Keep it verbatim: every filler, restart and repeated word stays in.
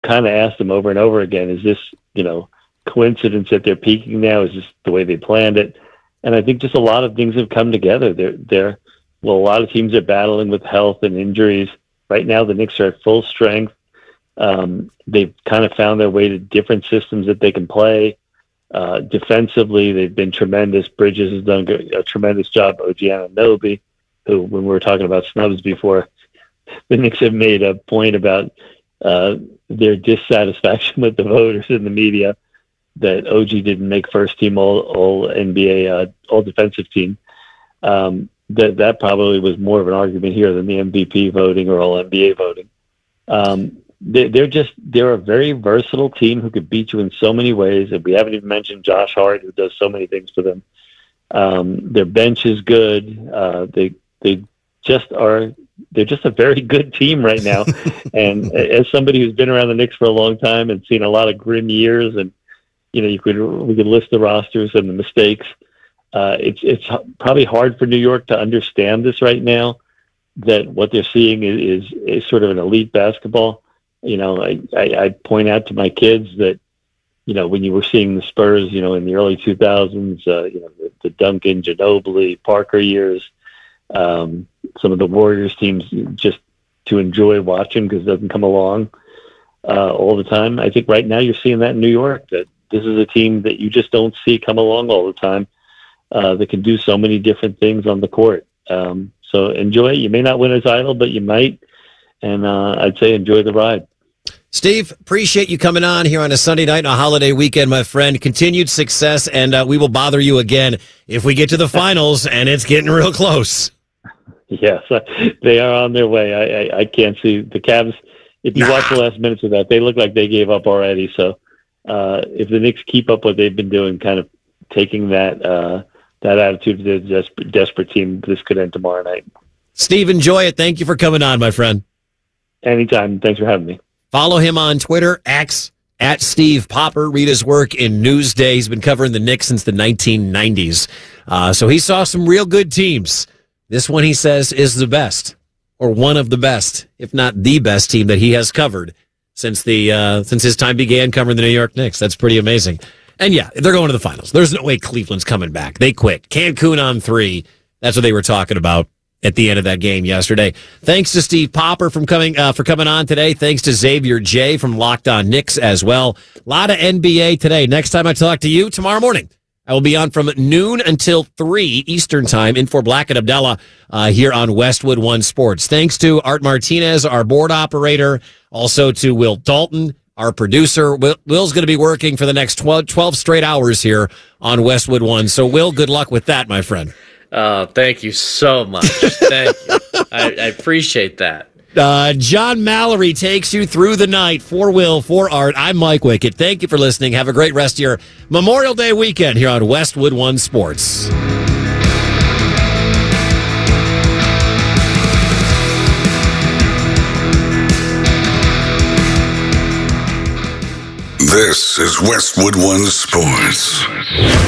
kind of asked them over and over again, is this, you know, coincidence that they're peaking now? Is this the way they planned it? And I think just a lot of things have come together. They're, they're, well, a lot of teams are battling with health and injuries. Right now, the Knicks are at full strength. Um, they've kind of found their way to different systems that they can play. Uh, defensively, they've been tremendous. Bridges has done a tremendous job. O G Anunoby, who, when we were talking about snubs before, the Knicks have made a point about uh, their dissatisfaction with the voters in the media that O G didn't make first team all, all N B A, uh, all defensive team. Um, that that probably was more of an argument here than the M V P voting or all N B A voting. Um, they, they're just, they're a very versatile team who could beat you in so many ways. And we haven't even mentioned Josh Hart, who does so many things for them. Um, their bench is good. Uh, they, they just are, they're just a very good team right now. And as somebody who's been around the Knicks for a long time and seen a lot of grim years, and, you know, you could, we could list the rosters and the mistakes. Uh, it's, it's probably hard for New York to understand this right now, that what they're seeing is, is, is sort of an elite basketball. You know, I, I, I point out to my kids that, you know, when you were seeing the Spurs, you know, in the early two thousands, uh, you know, the, the Duncan, Ginobili, Parker years, um, some of the Warriors teams, just to enjoy watching because it doesn't come along uh, all the time. I think right now you're seeing that in New York, that this is a team that you just don't see come along all the time, uh, that can do so many different things on the court. Um, so enjoy it. You may not win a title, but you might. And uh, I'd say enjoy the ride. Steve, appreciate you coming on here on a Sunday night and a holiday weekend, my friend. Continued success, and uh, we will bother you again if we get to the finals and it's getting real close. Yes, they are on their way. I, I, I can't see the Cavs. If you nah. watch the last minutes of that, they look like they gave up already. So uh, if the Knicks keep up what they've been doing, kind of taking that uh, that attitude to the desperate, desperate team, this could end tomorrow night. Steve, enjoy it. Thank you for coming on, my friend. Anytime. Thanks for having me. Follow him on Twitter, X, at Steve Popper. Read his work in Newsday. He's been covering the Knicks since the nineteen nineties. Uh, so he saw some real good teams. This one, he says, is the best, or one of the best, if not the best team that he has covered since the uh, since his time began covering the New York Knicks. That's pretty amazing. And yeah, they're going to the finals. There's no way Cleveland's coming back. They quit. Cancun on three. That's what they were talking about at the end of that game yesterday. Thanks to Steve Popper from coming uh, for coming on today. Thanks to Xavier J from Locked On Knicks as well. A lot of N B A today. Next time I talk to you, tomorrow morning, I will be on from noon until three Eastern time in for Black and Abdallah uh, here on Westwood One Sports. Thanks to Art Martinez, our board operator, also to Will Dalton, our producer. Will, Will's going to be working for the next twelve, twelve straight hours here on Westwood One. So, Will, good luck with that, my friend. Oh, thank you so much. Thank you. I, I appreciate that. Uh, John Mallory takes you through the night. For Will, for Art, I'm Mike Wickett. Thank you for listening. Have a great rest of your Memorial Day weekend here on Westwood One Sports. This is Westwood One Sports.